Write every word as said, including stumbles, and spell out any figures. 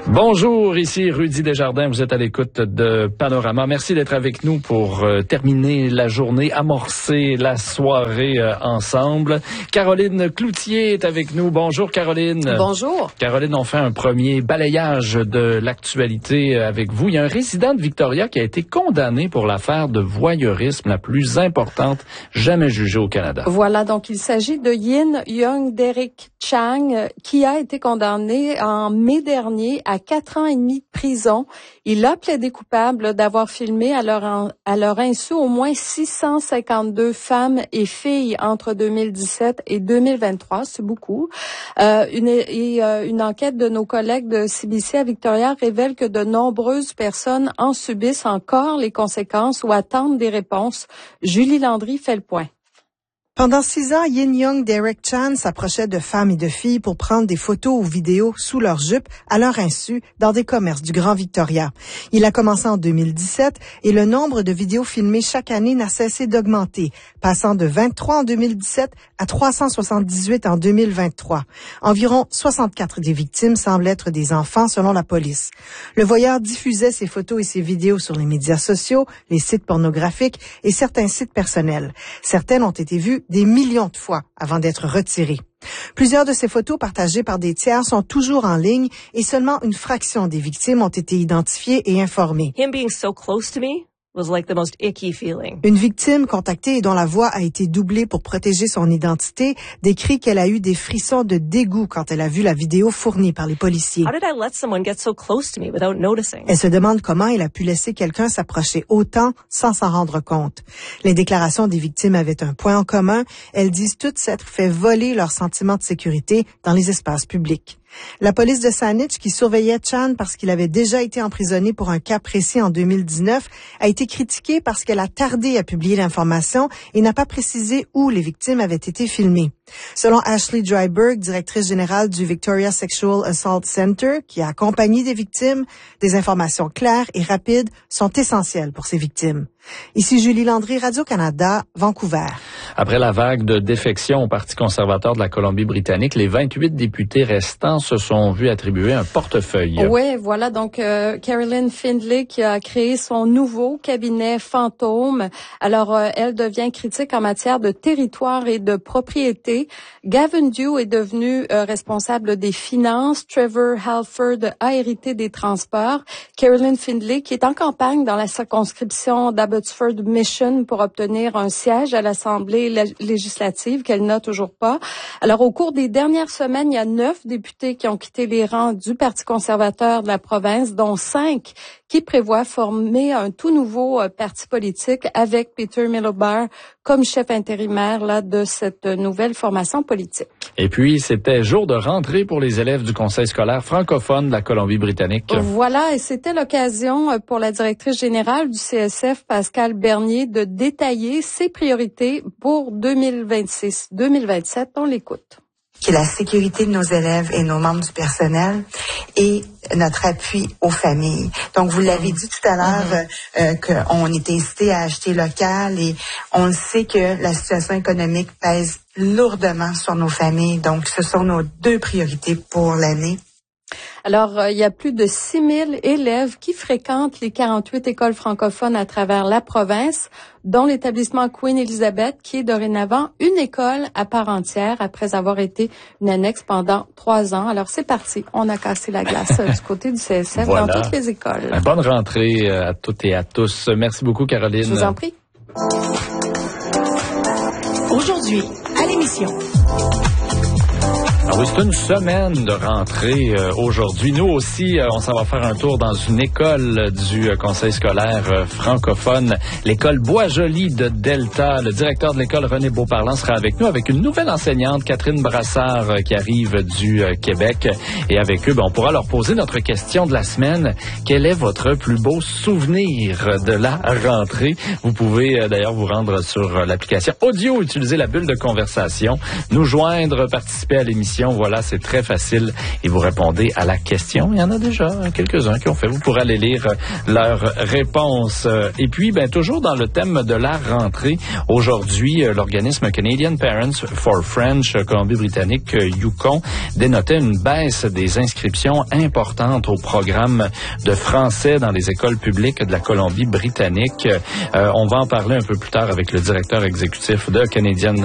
Bonjour, ici Rudy Desjardins, vous êtes à l'écoute de Panorama. Merci d'être avec nous pour euh, terminer la journée, amorcer la soirée euh, ensemble. Caroline Cloutier est avec nous. Bonjour Caroline. Bonjour. Caroline, on fait un premier balayage de l'actualité avec vous. Il y a un résident de Victoria qui a été condamné pour l'affaire de voyeurisme la plus importante jamais jugée au Canada. Voilà, donc il s'agit de Yin Young Derek Chang qui a été condamné en mai dernier à quatre ans et demi de prison. Il a plaidé coupable d'avoir filmé à leur, en, à leur insu au moins six cent cinquante-deux femmes et filles entre deux mille dix-sept et deux mille vingt-trois. C'est beaucoup. Euh, une, et, euh, une enquête de nos collègues de C B C à Victoria révèle que de nombreuses personnes en subissent encore les conséquences ou attendent des réponses. Julie Landry fait le point. Pendant six ans, Yin Young Derek Chan s'approchait de femmes et de filles pour prendre des photos ou vidéos sous leur jupe à leur insu dans des commerces du Grand Victoria. Il a commencé en deux mille dix-sept et le nombre de vidéos filmées chaque année n'a cessé d'augmenter, passant de vingt-trois en deux mille dix-sept à trois cent soixante-dix-huit en deux mille vingt-trois. Environ soixante-quatre des victimes semblent être des enfants selon la police. Le voyeur diffusait ses photos et ses vidéos sur les médias sociaux, les sites pornographiques et certains sites personnels. Certaines ont été vues des millions de fois avant d'être retirées. Plusieurs de ces photos partagées par des tiers sont toujours en ligne et seulement une fraction des victimes ont été identifiées et informées. Him being so close to me was like the most icky feeling. Une victime contactée et dont la voix a été doublée pour protéger son identité décrit qu'elle a eu des frissons de dégoût quand elle a vu la vidéo fournie par les policiers. How did I let someone get so close to me without noticing? Elle se demande comment elle a pu laisser quelqu'un s'approcher autant sans s'en rendre compte. Les déclarations des victimes avaient un point en commun. Elles disent toutes s'être fait voler leur sentiment de sécurité dans les espaces publics. La police de Saanich, qui surveillait Chan parce qu'il avait déjà été emprisonné pour un cas précis en deux mille dix-neuf, a été critiquée parce qu'elle a tardé à publier l'information et n'a pas précisé où les victimes avaient été filmées. Selon Ashley Dryburgh, directrice générale du Victoria Sexual Assault Center, qui a accompagné des victimes, des informations claires et rapides sont essentielles pour ces victimes. Ici Julie Landry, Radio-Canada, Vancouver. Après la vague de défection au Parti conservateur de la Colombie-Britannique, les vingt-huit députés restants se sont vus attribuer un portefeuille. Oui, voilà, donc euh, Carolyn Findlay qui a créé son nouveau cabinet fantôme. Alors, euh, elle devient critique en matière de territoire et de propriété. Gavin Dew est devenu euh, responsable des finances. Trevor Halford a hérité des transports. Carolyn Findlay, qui est en campagne dans la circonscription d'Abbotsford Mission pour obtenir un siège à l'Assemblée législative qu'elle n'a toujours pas. Alors, au cours des dernières semaines, il y a neuf députés qui ont quitté les rangs du Parti conservateur de la province, dont cinq qui prévoient former un tout nouveau euh, parti politique avec Peter Milobar comme chef intérimaire là de cette nouvelle formation politique. Et puis, c'était jour de rentrée pour les élèves du Conseil scolaire francophone de la Colombie-Britannique. Voilà, et c'était l'occasion pour la directrice générale du C S F, Pascale Bernier, de détailler ses priorités pour deux mille vingt-six deux mille vingt-sept. On l'écoute. Qui est la sécurité de nos élèves et nos membres du personnel et notre appui aux familles. Donc, vous l'avez dit tout à l'heure, euh, qu'on était incité à acheter local et on sait que la situation économique pèse lourdement sur nos familles. Donc, ce sont nos deux priorités pour l'année. Alors, euh, il y a plus de six mille élèves qui fréquentent les quarante-huit écoles francophones à travers la province, dont l'établissement Queen Elizabeth, qui est dorénavant une école à part entière après avoir été une annexe pendant trois ans. Alors, c'est parti. On a cassé la glace du côté du C S F voilà. Dans toutes les écoles. Bonne rentrée à toutes et à tous. Merci beaucoup, Caroline. Je vous en prie. Aujourd'hui, à l'émission. Ah oui, c'est une semaine de rentrée euh, aujourd'hui. Nous aussi, euh, on s'en va faire un tour dans une école du euh, conseil scolaire euh, francophone, l'école Boisjoli de Delta. Le directeur de l'école, René Beauparlant, sera avec nous avec une nouvelle enseignante, Catherine Brassard, euh, qui arrive du euh, Québec. Et avec eux, ben, on pourra leur poser notre question de la semaine. Quel est votre plus beau souvenir de la rentrée? Vous pouvez euh, d'ailleurs vous rendre sur euh, l'application audio, utiliser la bulle de conversation, nous joindre, participer à l'émission question. Voilà, c'est très facile et vous répondez à la question. Il y en a déjà quelques-uns qui ont fait. Vous pourrez aller lire leurs réponses. Et puis, ben toujours dans le thème de la rentrée, aujourd'hui, l'organisme Canadian Parents for French, Colombie-Britannique, Yukon, dénotait une baisse des inscriptions importantes au programme de français dans les écoles publiques de la Colombie-Britannique. Euh, on va en parler un peu plus tard avec le directeur exécutif de Canadian